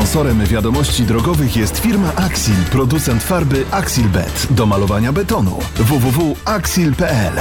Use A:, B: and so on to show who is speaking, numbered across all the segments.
A: Sponsorem wiadomości drogowych jest firma Axil, producent farby Axilbet do malowania betonu. www.axil.pl.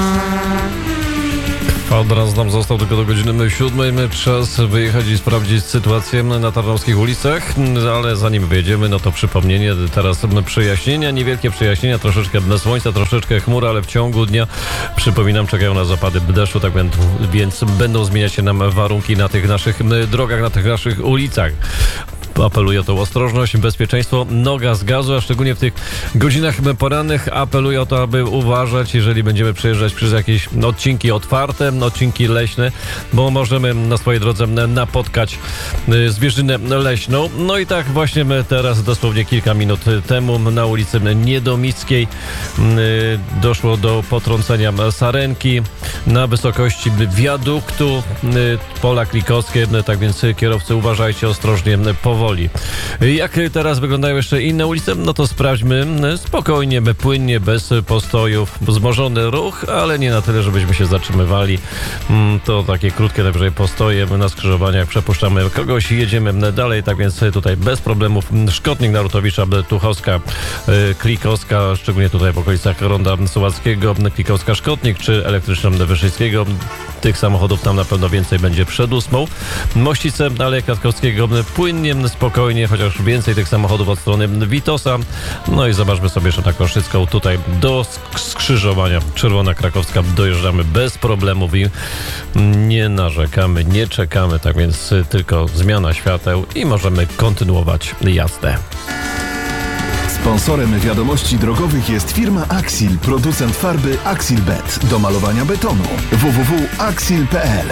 B: Kwadrans nam został tylko do godziny 7. Czas wyjechać i sprawdzić sytuację na tarnowskich ulicach, ale zanim wyjedziemy, no to przypomnienie, teraz przejaśnienia, niewielkie przejaśnienia, troszeczkę słońca, troszeczkę chmur, ale w ciągu dnia, przypominam, czekają na zapady deszczu, tak więc będą zmieniać się nam warunki na tych naszych drogach, na tych naszych ulicach. Apeluję o tą ostrożność, bezpieczeństwo, noga z gazu, a szczególnie w tych godzinach porannych apeluję o to, aby uważać, jeżeli będziemy przejeżdżać przez jakieś odcinki otwarte, odcinki leśne, bo możemy na swojej drodze napotkać zwierzynę leśną. No i tak właśnie teraz, dosłownie kilka minut temu, na ulicy Niedomickiej doszło do potrącenia sarenki na wysokości wiaduktu Pola Klikowskie, tak więc kierowcy uważajcie ostrożnie, powoli. Jak teraz wyglądają jeszcze inne ulice? No to sprawdźmy spokojnie, płynnie, bez postojów, wzmożony ruch, ale nie na tyle, żebyśmy się zatrzymywali. To takie krótkie najwyżej postoje na skrzyżowaniach, przepuszczamy kogoś i jedziemy dalej, tak więc tutaj bez problemów. Szkotnik Narutowicza, Tuchowska, Klikowska, szczególnie tutaj w okolicach Ronda Suwalskiego, Klikowska, Szkotnik czy Elektryczna Wyszyńskiego. Tych samochodów tam na pewno więcej będzie przed 8. Mościce, Aleja Kwiatkowskiego, płynnie, spokojnie, chociaż więcej tych samochodów od strony Witosa. No i zobaczmy sobie jeszcze na Koszycką. Tutaj do skrzyżowania Czerwona Krakowska dojeżdżamy bez problemów i nie narzekamy, nie czekamy, tak więc tylko zmiana świateł i możemy kontynuować jazdę.
A: Sponsorem wiadomości drogowych jest firma Axil, producent farby Axilbet do malowania betonu. www.axil.pl.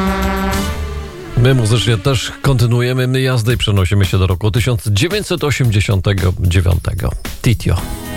B: My muzycznie też kontynuujemy jazdę i przenosimy się do roku 1989. Titio.